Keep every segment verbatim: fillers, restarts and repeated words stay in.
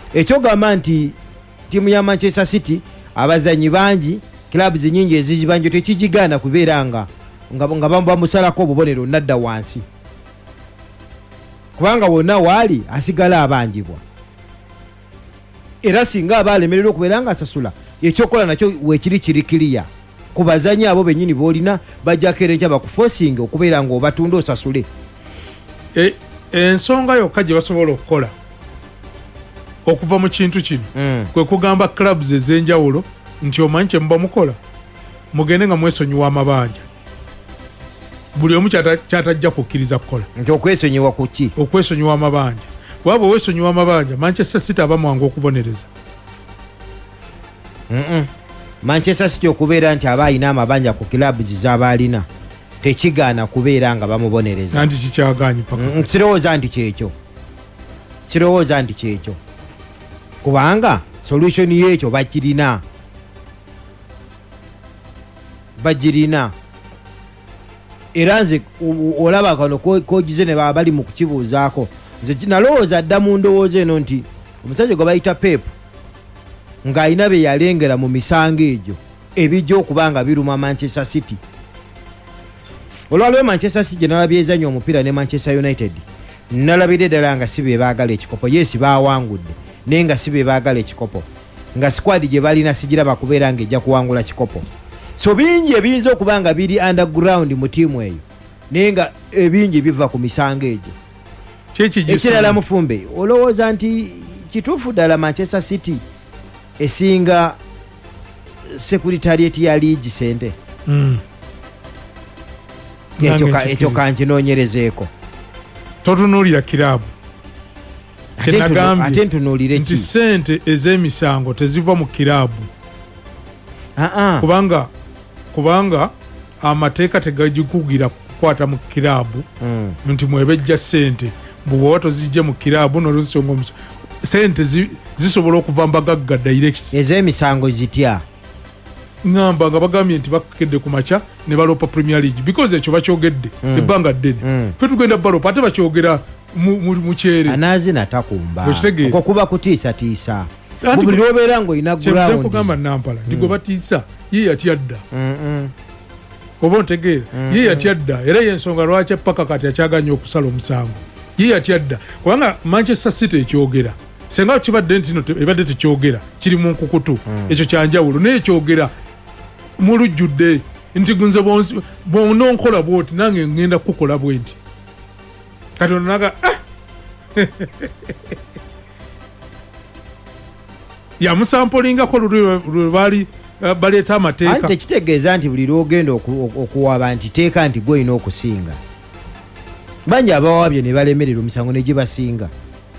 ekyogamba nti tiimu ya Manchester City abazanyi bangi clubs nyingi ezijibanjo tekigigana kubeera nga nga bamusalako obubonero nadda wansi kubanga wonna waali asigala abanjibwa era singa abalemerera okubeera nga asasula ekyokola nakyo wekiri kirikiriya ku bazanyi abo bennyini boolina bajjako era enkya bakufosinga okubeera nga obatunda osasule. Ensonga yokka gye basobola okukola okuva mu kintu kino mm. kwe kugamba clubs ez'enjawulo nti omanyi kye muba mukola mugende nga mwesonyiwa amabanja buli omu kyatajja kukkiriza kukola nti okwesonyiwa ku ki okwesonyiwa amabanja waba wesonyiwa amabanja Manchester City aba mwangu okubonereza mm -mm. Manchester City okubeera nti aba alina amabanja ku clubs z'abaalina tekigaana kubeera nga bamubonereza nanti kikyaganye paka mm, sirowooza nti kyekyo sirowooza nti kyekyo kubanga solution y'ekyo bakirina bagirina era nze olaba kano kogize ne baba bali mu kukibuuzaako nze nalowooza dda mu ndowooza eno nti omusajja gwe bayita Pep ng'alina be yalengera mu misango egyo ebijja okuba nga biruma Manchester City. Olwaliwo Manchester City gye nalabye ezannya omupiira ne Manchester United nalabire ddala nga si be baagala ekikopo yesi baawangudde naye nga si be baagala ekikopo nga squad gye balina sigiraba kubeera ng'ejja kuwangula kikopo. So bingi ebiyinza okuba nga biri underground mu ttiimu eyo naye nga ebingi biva ku misango egyo. Ekirala Mufumbe olowooza nti kituufu ddala Manchester City esinga Secretariat ya League sente mm. ekyo kankinoonyerezeeko totunuulira kirabu ate ntunuulire nti sente ez'emisango teziva mu kirabu uh -uh. kubanga kubanga amateeka tegagikugira kukwata mu kirabu mm. nti mwebejja sente mbuwa tozijje mu kirabu n'olusonga sente zi, zisobola okuva mbagagga direct ez'emisango zitya ngamba nga bagambye nti bakedde ku macha ne balopa Premier League because ekyo bakyogedde mm. ebbanga ddene mm. fe tugenda balopa ate bakyogera mu kyere anazi natakumba okwo kuba kutiisa tiisa buli lwobeera ngo ina ground kugamba Nampala nti gwe batiisa ye yatyadda oba ontegeera ye yatyadda era y'ensonga lwaki paka kati akyaganya okusala omusango ye yatyadda kubanga Manchester City ekyogera senga kibadde nti no ebadde tekyogera kiri mu nkukutu ekyo kyanjawulo naye kyogera mulujjudde nti gunze bwononkola bwoti nange ngenda kukola bwenti kati onaga yamusampulingako lwe bali baleeta amateeka ate tekitegeeza nti buli lwogenda okuwaba nti teeka nti gwolina okusinga bangi abawabye ne balemerera omusango ne gibasinga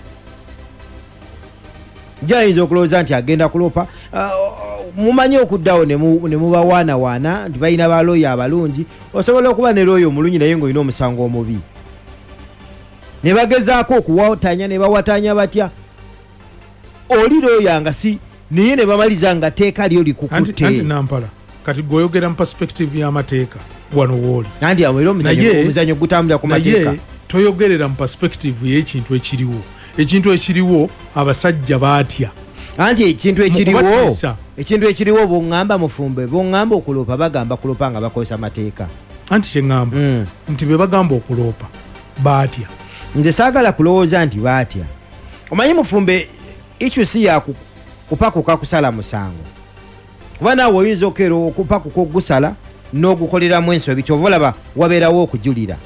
jayinza okulowooza nti agenda kulopa mumanyi okuddawo ne mubawaanawaana nti balina balooya abalungi osobola okuba ne looya omulungi naye ng'olina omusango omubi ne bagezaako okuwatanya ne bawatanya batya oli looya nga si naye ne bamaliza nga teeka lyo likukutte anti Nampala kati gwoyogera mu perspective y'amateeka wano wooli anti era omuzanyo gutambulira ku mateeka naye toyogerera mu perspective y'ekintu ekiriwo ekintu ekiriwo abasajja baatya anti ekintu ekiriwo ekintu ekiriwo bongamba Mufumbe bongamba okulopa bagamba kulopa nga bakozesa mateeka anti kyengamba mm. nti be bagamba okulopa baatya nze saagala kulowooza nti baatya omanyi Mufumbe issue si ya kupakuka kusala musango kuba naawe oyinza okeera okupakuka ogusala n'ogukoleramu ensobi kyova olaba wabeerawo okujulira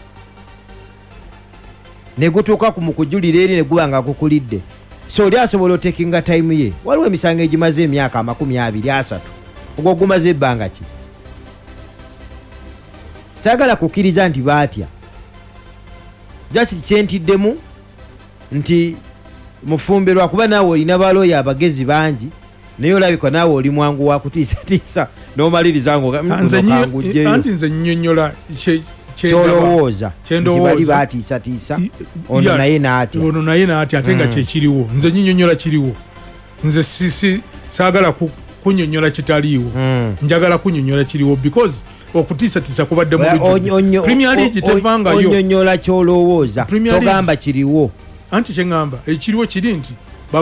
ne gutuuka mu kujulira eri ne guba nga gukulidde so oli asobola otekinga time ye waliwo emisango egimaze emyaka amakumi abiri asatu ogwo gumaze ebbanga ki saagala kukkiriza nti baatya jasi kyentiddemu nti Mufumbe lwakuba naawe olina balooya abagezi bangi naye olabika naawe oli mwangu wa kutiisatiisa n'omaliriza ng'okangujjeyo anti nze nnyonnyola kyolowooza nti bali baatiisatiisa ono naye n'atya ono naye n'atya ate nga kyekiriwo nze nnyonnyola kiriwo nze sisi saagala kunnyonnyola kitaliiwo njagala kunnyonnyola kiriwo because okutiisatiisa kubadde mu lujjudde Premier League tevangayo onnyonnyola kyolowooza togamba kiriwo anti kyengamba ekiriwo kiri nti